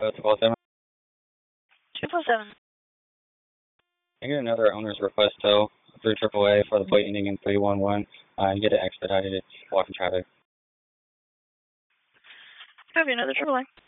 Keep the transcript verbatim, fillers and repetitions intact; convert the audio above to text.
Uh, triple seven. Triple seven. I get another owner's request tow through triple A for the plate ending in three one one. Uh, and get it expedited. It's blocking traffic. Copy, another triple A.